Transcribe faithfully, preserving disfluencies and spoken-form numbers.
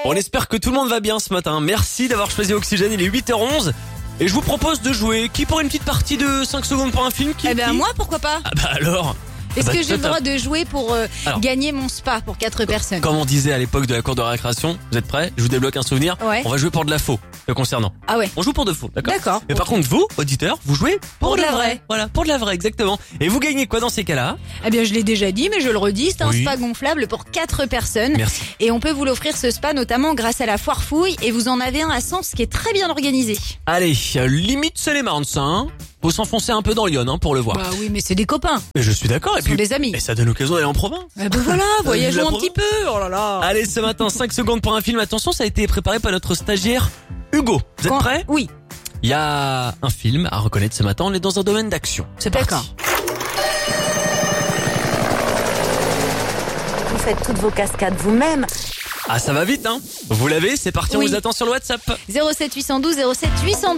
On espère que tout le monde va bien ce matin. Merci d'avoir choisi Oxygène, il est huit heures onze. Et je vous propose de jouer. Qui pour une petite partie de cinq secondes pour un film qui, Eh ben qui moi, pourquoi pas? Ah bah alors. Est-ce Ah bah, que j'ai le top, droit top. de jouer pour euh, Alors. gagner mon spa pour quatre personnes? Comme on disait à l'époque de la cour de récréation, vous êtes prêts? Je vous débloque un souvenir. Ouais. On va jouer pour de la faux, le concernant. Ah ouais. On joue pour de faux, d'accord? D'accord. Mais par contre, vous, auditeurs, vous jouez pour, Pour de de la la vraie. vraie. Voilà, pour de la vraie, exactement. Et vous gagnez quoi dans ces cas-là? Eh bien, je l'ai déjà dit, mais je le redis, c'est un Oui. spa gonflable pour quatre personnes. Merci. Et on peut vous l'offrir ce spa notamment grâce à la foire fouille. Et vous en avez un à Sens qui est très bien organisé. Allez, euh, limite c'est les Marnes, ça, hein. Faut s'enfoncer un peu dans Lyon, hein, pour le voir. Bah oui, mais c'est des copains. Et je suis d'accord. Et Ce sont puis, des amis. et ça donne l'occasion d'aller en province. Eh ben voilà, voyageons la un province. petit peu. Oh là là. Allez, ce matin, cinq secondes pour un film. Attention, ça a été préparé par notre stagiaire Hugo. Vous êtes Quand- prêts? Oui. Il y a un film à reconnaître ce matin. On est dans un domaine d'action. C'est parti. D'accord. Vous faites toutes vos cascades vous-même. Ah, ça va vite, hein. Vous l'avez? C'est parti, on Oui. vous attend sur le WhatsApp. zéro sept huit un deux zéro sept huit un deux.